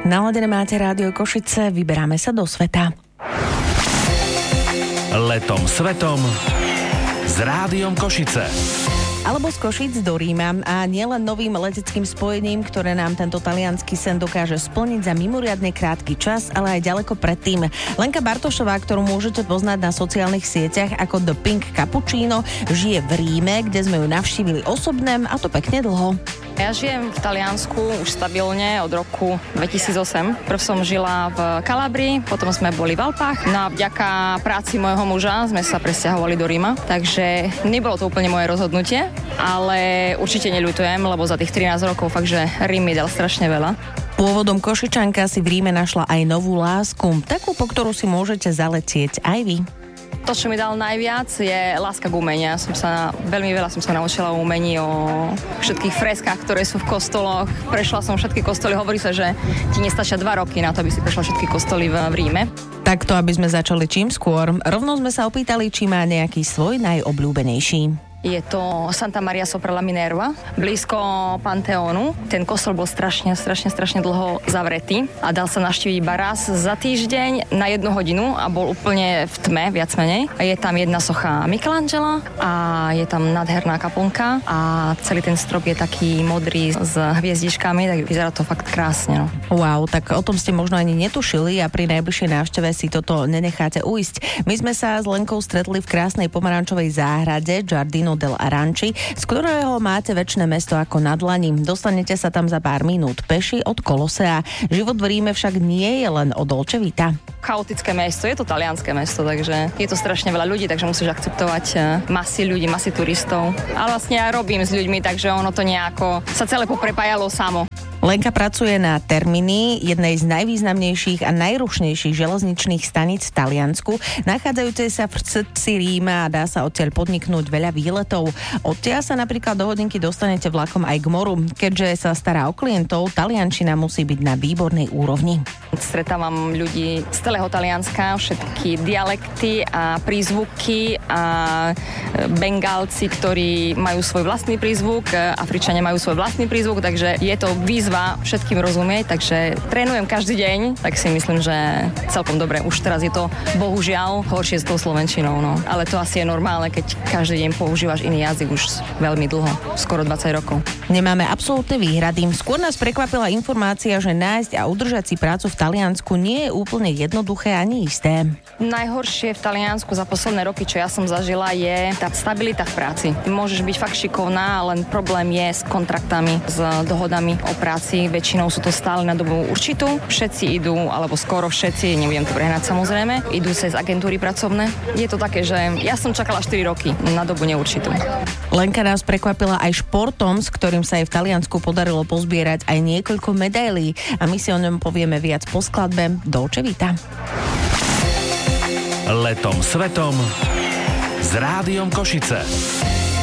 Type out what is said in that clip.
Naladené máte Rádio Košice, vyberáme sa do sveta. Letom svetom s Rádiom Košice. Alebo z Košíc do Ríma a nielen novým leteckým spojením, ktoré nám tento taliansky sen dokáže splniť za mimoriadne krátky čas, ale aj ďaleko predtým. Lenka Bartošová, ktorú môžete poznať na sociálnych sieťach ako The Pink Cappuccino, žije v Ríme, kde sme ju navštívili osobne a to pekne dlho. Ja žijem v Taliansku už stabilne od roku 2008. Prv som žila v Kalabrii, potom sme boli v Alpách. No a vďaka práci môjho muža sme sa presťahovali do Ríma. Takže nebolo to úplne moje rozhodnutie, ale určite neľutujem, lebo za tých 13 rokov fakt, že Rím mi dal strašne veľa. Pôvodom Košičanka si v Ríme našla aj novú lásku, takú, po ktorú si môžete zaletieť aj vy. To, čo mi dal najviac, je láska k umeniu. Veľmi veľa som sa naučila o umení, o všetkých freskách, ktoré sú v kostoloch. Prešla som všetky kostoly. Hovorí sa, že ti nestačia 2 roky na to, aby si prešla všetky kostoly v Ríme. Takto, aby sme začali čím skôr. Rovno sme sa opýtali, či má nejaký svoj najobľúbenejší. Je to Santa Maria sopra la Minerva, blízko Panteónu. Ten kostol bol strašne dlho zavretý a dal sa navštíviť iba raz za týždeň na 1 hodinu a bol úplne v tme, viac menej. A je tam jedna socha Michelangela a je tam nádherná kaplnka a celý ten strop je taký modrý s hviezdičkami, tak vyzerá to fakt krásne. No. Wow, tak o tom ste možno ani netušili a pri najbližšej návšteve si toto nenecháte ujsť. My sme sa s Lenkou stretli v krásnej pomarančovej záhrade Giardino del Aranci, z ktorého máte väčšie mesto ako na dlani. Dostanete sa tam za pár minút peši od Kolosea. Život v Ríme však nie je len o Dolce Vita. Chaotické mesto, je to talianské mesto, takže je to strašne veľa ľudí, takže musíš akceptovať masy ľudí, masy turistov. Ale vlastne ja robím s ľuďmi, takže ono to nejako sa celé poprepájalo samo. Lenka pracuje na Termini, jednej z najvýznamnejších a najrušnejších železničných staníc v Taliansku, nachádzajúcej sa v srdci Ríma a dá sa odtiaľ podniknúť veľa výletov. Odtiaľ sa napríklad do hodinky dostanete vlakom aj k moru. Keďže sa stará o klientov, taliančina musí byť na výbornej úrovni. Stretávam ľudí z celého Talianska, všetky dialekty a prízvuky a Bengálci, ktorí majú svoj vlastný prízvuk, Afričania majú svoj vlastný prízvuk, takže je to výzva všetkým rozumieť, takže trénujem každý deň, tak si myslím, že celkom dobre. Už teraz je to bohužiaľ horšie s tou slovenčinou, no. Ale to asi je normálne, keď každý deň používaš iný jazyk už veľmi dlho, skoro 20 rokov. Nemáme absolútne výhrady. Skôr nás prekvapila informácia, že nájsť a udržať si prácu v Taliansku nie je úplne jednoduché ani isté. Najhoršie v Taliansku za posledné roky, čo ja som zažila, je tá stabilita v práci. Môžeš byť fakt šikovná, len problém je s kontraktami, s dohodami o práci. Väčšinou sú to stále na dobu určitú. Všetci idú, alebo skoro všetci, nebudem to prehnať samozrejme, idú cez agentúry pracovné. Je to také, že ja som čakala 4 roky na dobu neurčitú. Lenka nás prekvapila aj športom, s ktorým sa jej v Taliansku podarilo pozbierať aj niekoľko medailí a my si o ňom povieme viac po skladbe Dolce Vita. Letom svetom s Rádiom Košice.